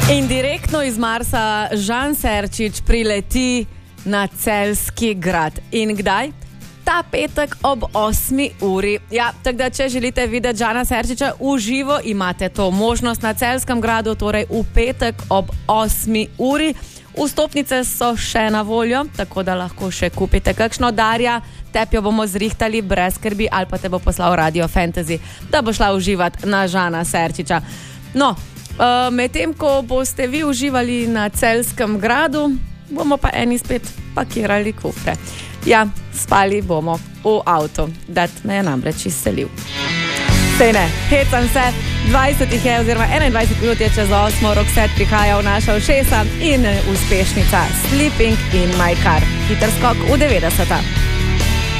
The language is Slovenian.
In direktno iz Marsa Žan Serčič prileti na Celjski grad. In kdaj? Ta petek ob 8. uri. Ja, tako da, če želite videti Žana Serčiča v živo, imate to možnost na Celjskem gradu, torej v petek ob 8. uri. Vstopnice so še na voljo, tako da lahko še kupite kakšno. Darja, tep jo bomo zrihtali brez skrbi, ali pa te bo poslal Radio Fantasy, da bo šla uživati na Žana Serčiča. No, medtem ko boste vi uživali na Celjskem gradu, bomo pa eni spet pakirali kufre. Ja, spali bomo v avtu, dat me je namreč izselil. Sej ne, hecam se, 20 je oziroma 21 minut je čez 8, Roxette prihaja v naša ušesa in uspešnica Sleeping in My Car. Hiter skok v 90.